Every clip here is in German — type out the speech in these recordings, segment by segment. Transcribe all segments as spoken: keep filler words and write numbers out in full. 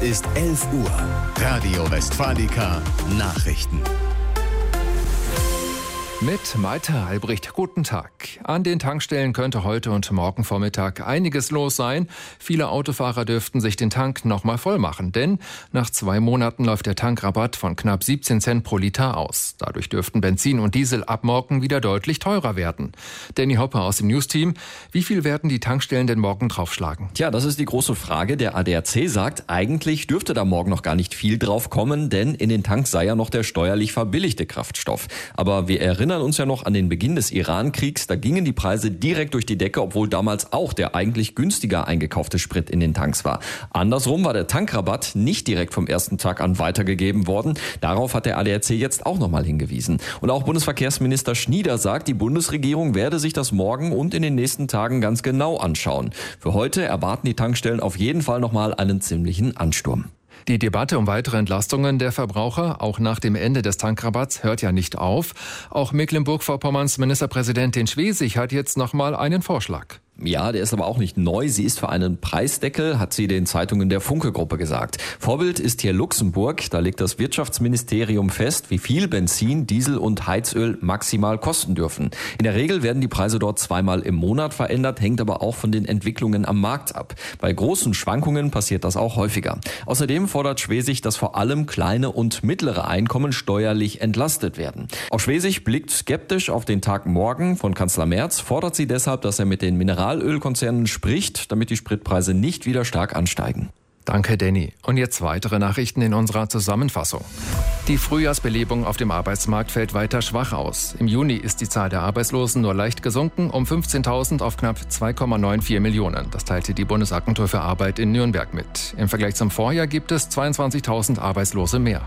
ist elf Uhr. Radio Westfalica Nachrichten. Mit Malte Albrecht, guten Tag. An den Tankstellen könnte heute und morgen Vormittag einiges los sein. Viele Autofahrer dürften sich den Tank nochmal voll machen, denn nach zwei Monaten läuft der Tankrabatt von knapp siebzehn Cent pro Liter aus. Dadurch dürften Benzin und Diesel ab morgen wieder deutlich teurer werden. Danny Hopper aus dem News-Team. Wie viel werden die Tankstellen denn morgen draufschlagen? Tja, das ist die große Frage. Der A D A C sagt, eigentlich dürfte da morgen noch gar nicht viel drauf kommen, denn in den Tanks sei ja noch der steuerlich verbilligte Kraftstoff. Aber wir erinnern uns ja noch an den Beginn des Iran-Kriegs. Da gingen die Preise direkt durch die Decke, obwohl damals auch der eigentlich günstiger eingekaufte Sprit in den Tanks war. Andersrum war der Tankrabatt nicht direkt vom ersten Tag an weitergegeben worden. Darauf hat der A D A C jetzt auch nochmal hingewiesen. Und auch Bundesverkehrsminister Schnieder sagt, die Bundesregierung werde sich das morgen und in den nächsten Tagen ganz genau anschauen. Für heute erwarten die Tankstellen auf jeden Fall nochmal einen ziemlichen Ansturm. Die Debatte um weitere Entlastungen der Verbraucher, auch nach dem Ende des Tankrabatts, hört ja nicht auf. Auch Mecklenburg-Vorpommerns Ministerpräsidentin Schwesig hat jetzt nochmal einen Vorschlag. Ja, der ist aber auch nicht neu. Sie ist für einen Preisdeckel, hat sie den Zeitungen der Funke-Gruppe gesagt. Vorbild ist hier Luxemburg. Da legt das Wirtschaftsministerium fest, wie viel Benzin, Diesel und Heizöl maximal kosten dürfen. In der Regel werden die Preise dort zweimal im Monat verändert, hängt aber auch von den Entwicklungen am Markt ab. Bei großen Schwankungen passiert das auch häufiger. Außerdem fordert Schwesig, dass vor allem kleine und mittlere Einkommen steuerlich entlastet werden. Auch Schwesig blickt skeptisch auf den Tag morgen. Von Kanzler Merz fordert sie deshalb, dass er mit den Mineralien Ölkonzernen spricht, damit die Spritpreise nicht wieder stark ansteigen. Danke, Danny. Und jetzt weitere Nachrichten in unserer Zusammenfassung. Die Frühjahrsbelebung auf dem Arbeitsmarkt fällt weiter schwach aus. Im Juni ist die Zahl der Arbeitslosen nur leicht gesunken, um fünfzehntausend auf knapp zwei Komma vierundneunzig Millionen. Das teilte die Bundesagentur für Arbeit in Nürnberg mit. Im Vergleich zum Vorjahr gibt es zweiundzwanzigtausend Arbeitslose mehr.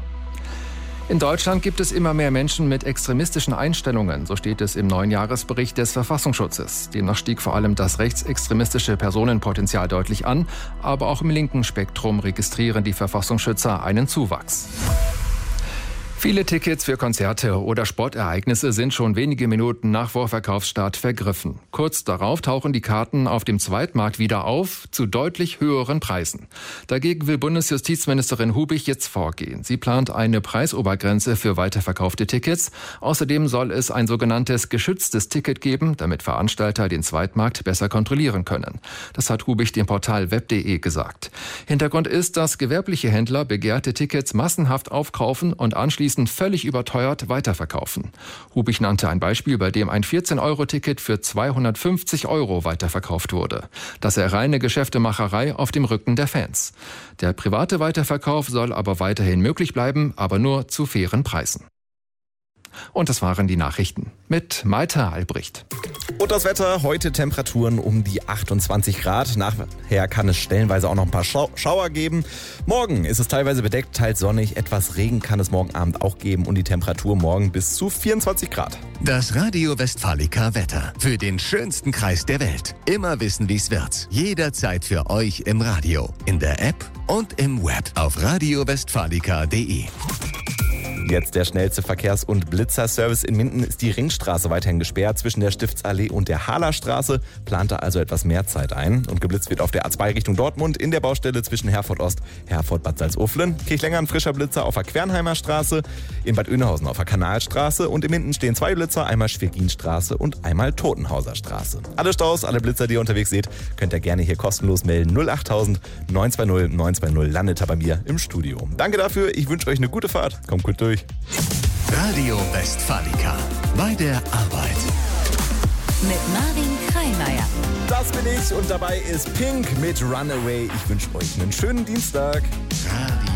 In Deutschland gibt es immer mehr Menschen mit extremistischen Einstellungen, so steht es im neuen Jahresbericht des Verfassungsschutzes. Demnach stieg vor allem das rechtsextremistische Personenpotenzial deutlich an, aber auch im linken Spektrum registrieren die Verfassungsschützer einen Zuwachs. Viele Tickets für Konzerte oder Sportereignisse sind schon wenige Minuten nach Vorverkaufsstart vergriffen. Kurz darauf tauchen die Karten auf dem Zweitmarkt wieder auf, zu deutlich höheren Preisen. Dagegen will Bundesjustizministerin Hubich jetzt vorgehen. Sie plant eine Preisobergrenze für weiterverkaufte Tickets. Außerdem soll es ein sogenanntes geschütztes Ticket geben, damit Veranstalter den Zweitmarkt besser kontrollieren können. Das hat Hubich dem Portal web punkt de gesagt. Hintergrund ist, dass gewerbliche Händler begehrte Tickets massenhaft aufkaufen und anschließend völlig überteuert weiterverkaufen. Hubich nannte ein Beispiel, bei dem ein vierzehn-Euro-Ticket für zweihundertfünfzig Euro weiterverkauft wurde. Das sei reine Geschäftemacherei auf dem Rücken der Fans. Der private Weiterverkauf soll aber weiterhin möglich bleiben, aber nur zu fairen Preisen. Und das waren die Nachrichten mit Malte Albrecht. Und das Wetter, heute Temperaturen um die achtundzwanzig Grad. Nachher kann es stellenweise auch noch ein paar Schau- Schauer geben. Morgen ist es teilweise bedeckt, teils sonnig. Etwas Regen kann es morgen Abend auch geben und die Temperatur morgen bis zu vierundzwanzig Grad. Das Radio Westfalica Wetter für den schönsten Kreis der Welt. Immer wissen, wie's wird. Jederzeit für euch im Radio, in der App und im Web auf radio westfalica punkt de. Jetzt der schnellste Verkehrs- und Blitzerservice in Minden ist die Ringstraße weiterhin gesperrt zwischen der Stiftsallee und der Halerstraße. Plant da also etwas mehr Zeit ein. Und geblitzt wird auf der A zwei Richtung Dortmund in der Baustelle zwischen Herford Ost, Herford Bad Salzuflen. Kirchlängern frischer Blitzer auf der Quernheimer Straße, in Bad Oeynhausen auf der Kanalstraße und in Minden stehen zwei Blitzer, einmal Schweginstraße und einmal Totenhauser Straße. Alle Staus, alle Blitzer, die ihr unterwegs seht, könnt ihr gerne hier kostenlos melden. null achttausend neun zwei null neun zwei null landet bei mir im Studio. Danke dafür, ich wünsche euch eine gute Fahrt. Kommt gut durch. Radio Westfalica. Bei der Arbeit. Mit Marvin Kreimeier. Das bin ich und dabei ist Pink mit Runaway. Ich wünsche euch einen schönen Dienstag. Radio